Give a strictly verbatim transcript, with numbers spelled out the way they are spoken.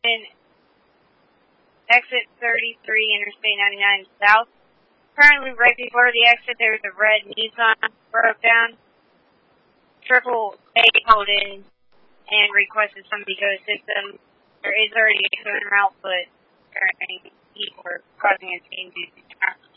in exit thirty-three, Interstate ninety-nine South. Currently, right before the exit, there's a red Nissan broke down. Triple A called in and requested somebody go assist them. There is already a towing route, but currently people are causing a change in traffic.